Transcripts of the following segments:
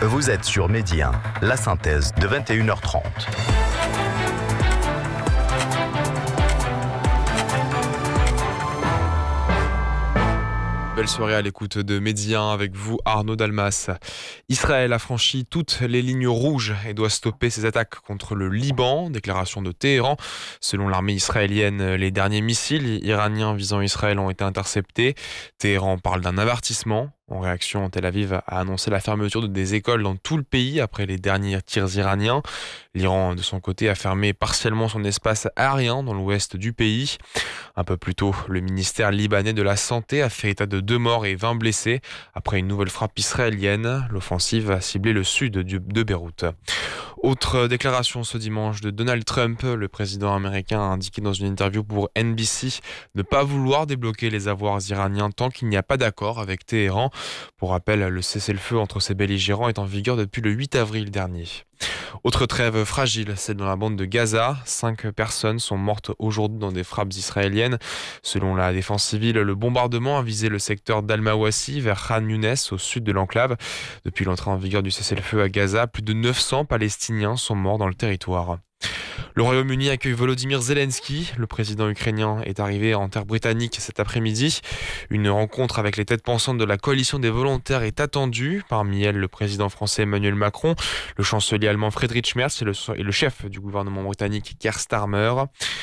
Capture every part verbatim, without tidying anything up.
Vous êtes sur Midi un, la synthèse de vingt et une heures trente. Belle soirée à l'écoute de Midi un avec vous, Arnaud Dalmas. Israël a franchi toutes les lignes rouges et doit stopper ses attaques contre le Liban. Déclaration de Téhéran. Selon l'armée israélienne, les derniers missiles iraniens visant Israël ont été interceptés. Téhéran parle d'un avertissement. En réaction, Tel Aviv a annoncé la fermeture de des écoles dans tout le pays après les derniers tirs iraniens. L'Iran, de son côté, a fermé partiellement son espace aérien dans l'ouest du pays. Un peu plus tôt, le ministère libanais de la Santé a fait état de deux morts et vingt blessés après une nouvelle frappe israélienne. L'offensive a ciblé le sud de Beyrouth. Autre déclaration ce dimanche de Donald Trump. Le président américain a indiqué dans une interview pour N B C ne pas vouloir débloquer les avoirs iraniens tant qu'il n'y a pas d'accord avec Téhéran. Pour rappel, le cessez-le-feu entre ces belligérants est en vigueur depuis le huit avril dernier. Autre trêve fragile, c'est dans la bande de Gaza. Cinq personnes sont mortes aujourd'hui dans des frappes israéliennes. Selon la défense civile, le bombardement a visé le secteur d'Al-Mawassi vers Khan Younes au sud de l'enclave. Depuis l'entrée en vigueur du cessez-le-feu à Gaza, plus de neuf cents Palestiniens sont morts dans le territoire. Le Royaume-Uni accueille Volodymyr Zelensky. Le président ukrainien est arrivé en terre britannique cet après-midi. Une rencontre avec les têtes pensantes de la coalition des volontaires est attendue. Parmi elles, le président français Emmanuel Macron, le chancelier allemand Friedrich Merz et le, et le chef du gouvernement britannique Keir Starmer.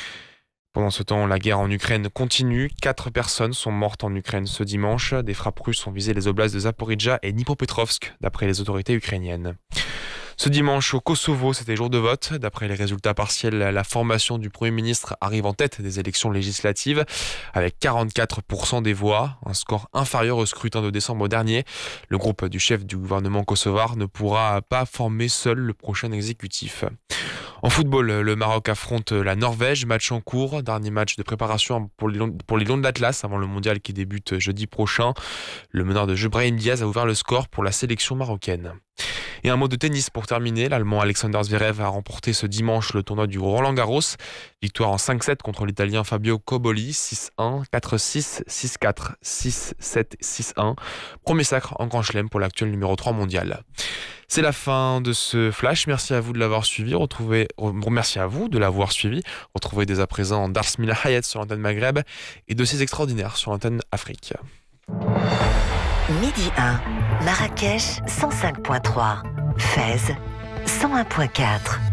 Pendant ce temps, la guerre en Ukraine continue. Quatre personnes sont mortes en Ukraine ce dimanche. Des frappes russes ont visé les oblasts de Zaporijjia et Dnipropetrovsk, d'après les autorités ukrainiennes. Ce dimanche, au Kosovo, c'était jour de vote. D'après les résultats partiels, la formation du Premier ministre arrive en tête des élections législatives avec quarante-quatre pour cent des voix, un score inférieur au scrutin de décembre dernier. Le groupe du chef du gouvernement kosovar ne pourra pas former seul le prochain exécutif. En football, le Maroc affronte la Norvège, match en cours, dernier match de préparation pour les Lions, pour les Lions de l'Atlas avant le mondial qui débute jeudi prochain. Le meneur de jeu Brahim Diaz a ouvert le score pour la sélection marocaine. Et un mot de tennis pour terminer. L'Allemand Alexander Zverev a remporté ce dimanche le tournoi du Roland-Garros. Victoire en cinq sept contre l'Italien Fabio Cobolli, six un, quatre six, six quatre, six sept, six un. Premier sacre en Grand Chelem pour l'actuel numéro trois mondial. C'est la fin de ce flash. Merci à vous de l'avoir suivi. Retrouvez, merci à vous de l'avoir suivi. Retrouvez dès à présent Dars Mila Hayet sur l'antenne Maghreb et Dossiers extraordinaires sur l'antenne Afrique. Midi un, Marrakech cent cinq virgule trois, Fès cent un virgule quatre.